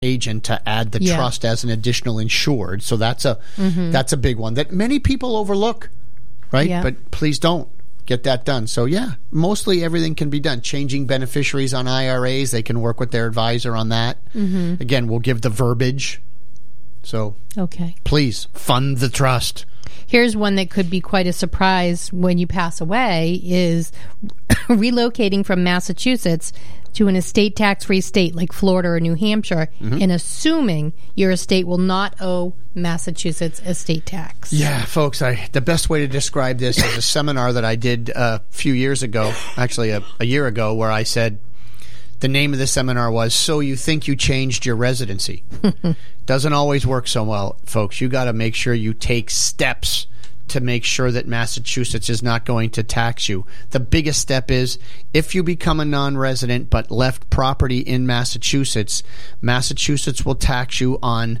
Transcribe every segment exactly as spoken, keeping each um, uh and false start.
agent to add the yeah. trust as an additional insured. So that's a mm-hmm. that's a big one that many people overlook, right? Yeah. But please don't get that done. So yeah, mostly everything can be done. Changing beneficiaries on I R As, they can work with their advisor on that. Mm-hmm. Again, we'll give the verbiage. So okay, please fund the trust. Here's one that could be quite a surprise when you pass away is relocating from Massachusetts to an estate tax-free state like Florida or New Hampshire, mm-hmm. and assuming your estate will not owe Massachusetts estate tax. Yeah, folks, I the best way to describe this is a seminar that I did a few years ago, actually a, a year ago, where I said the name of the seminar was So You Think You Changed Your Residency. Doesn't always work so well, folks. You got to make sure you take steps to make sure that Massachusetts is not going to tax you. The biggest step is if you become a non-resident but left property in Massachusetts, Massachusetts will tax you on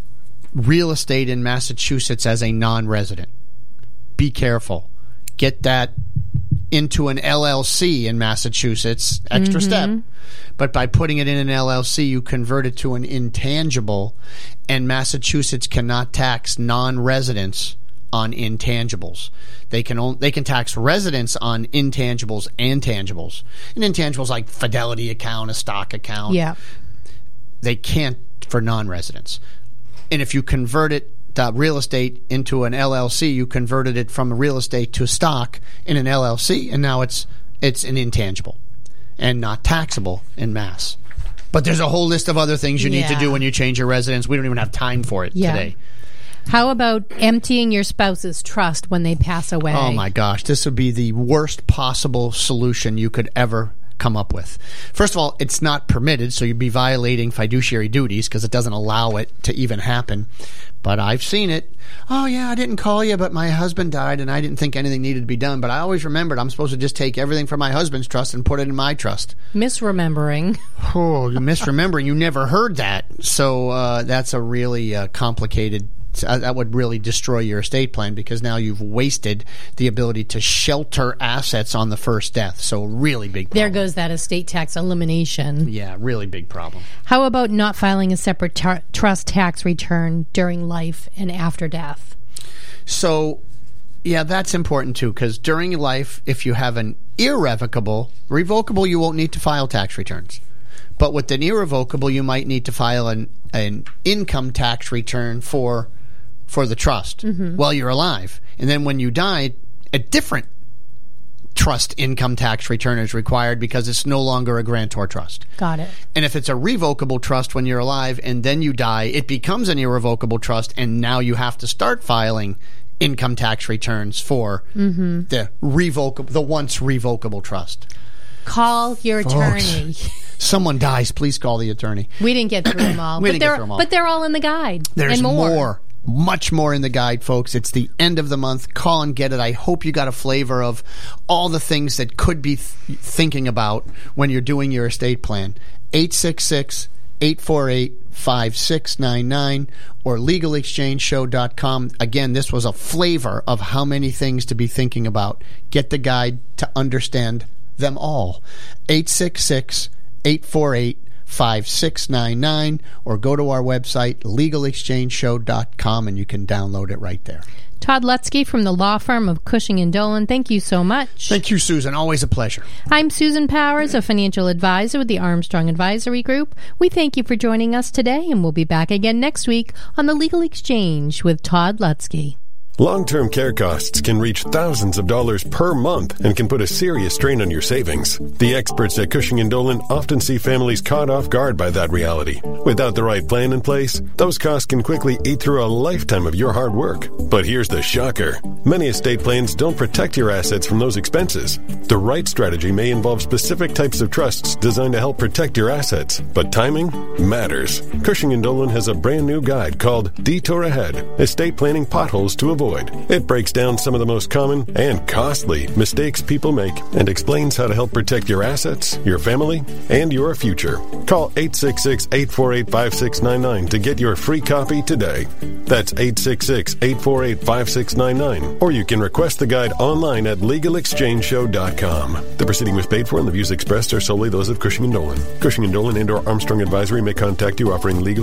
real estate in Massachusetts as a non-resident. Be careful. Get that into an L L C in Massachusetts, extra mm-hmm. step. But by putting it in an L L C, you convert it to an intangible, and Massachusetts cannot tax non-residents on intangibles. They can only, they can tax residents on intangibles and tangibles. And intangibles like fidelity account, a stock account. Yeah. They can't for non-residents. And if you convert it, the real estate into an L L C, you converted it from a real estate to stock in an L L C, and now it's it's an intangible and not taxable in Mass. But there's a whole list of other things you yeah. need to do when you change your residence. We don't even have time for it yeah. today. How about emptying your spouse's trust when they pass away? Oh, my gosh. This would be the worst possible solution you could ever come up with. First of all, it's not permitted, so you'd be violating fiduciary duties because it doesn't allow it to even happen. But I've seen it. Oh, yeah, I didn't call you, but my husband died, and I didn't think anything needed to be done. But I always remembered I'm supposed to just take everything from my husband's trust and put it in my trust. Misremembering. Oh, you're misremembering. You never heard that. So uh, that's a really uh, complicated that would really destroy your estate plan because now you've wasted the ability to shelter assets on the first death. So really big problem. There goes that estate tax elimination. Yeah, really big problem. How about not filing a separate tar- trust tax return during life and after death? So, yeah, that's important too because during life, if you have an irrevocable, revocable, you won't need to file tax returns. But with an irrevocable, you might need to file an, an income tax return for for the trust mm-hmm. while you're alive. And then when you die, a different trust income tax return is required because it's no longer a grantor trust. Got it. And if it's a revocable trust when you're alive and then you die, it becomes an irrevocable trust, and now you have to start filing income tax returns for mm-hmm. the revocable, the once revocable trust. Call your attorney. Folks, someone dies, please call the attorney. We didn't get through them all. we but didn't they're, get through them all. But they're all in the guide. There's and more. more. Much more in the guide, folks. It's the end of the month. Call and get it. I hope you got a flavor of all the things that could be th- thinking about when you're doing your estate plan. eight six six, eight four eight, five six nine nine or legal exchange show dot com. Again, this was a flavor of how many things to be thinking about. Get the guide to understand them all. eight six six, eight four eight, five six nine nine or go to our website legal exchange show dot com and you can download it right there. Todd Lutzke from the law firm of Cushing and Dolan, thank you so much. Thank you, Susan. Always a pleasure. I'm Susan Powers, a financial advisor with the Armstrong Advisory Group. We thank you for joining us today, and we'll be back again next week on the Legal Exchange with Todd Lutzke. Long-term care costs can reach thousands of dollars per month and can put a serious strain on your savings. The experts at Cushing and Dolan often see families caught off guard by that reality. Without the right plan in place, those costs can quickly eat through a lifetime of your hard work. But here's the shocker. Many estate plans don't protect your assets from those expenses. The right strategy may involve specific types of trusts designed to help protect your assets, but timing matters. Cushing and Dolan has a brand new guide called Detour Ahead: Estate Planning Potholes to Avoid. avoid. It breaks down some of the most common and costly mistakes people make and explains how to help protect your assets, your family, and your future. Call eight six six, eight four eight, five six nine nine to get your free copy today. That's eight six six, eight four eight, five six nine nine. Or you can request the guide online at legal exchange show dot com. The proceeding was paid for and the views expressed are solely those of Cushing and Dolan. Cushing and Dolan and or Armstrong Advisory may contact you offering legal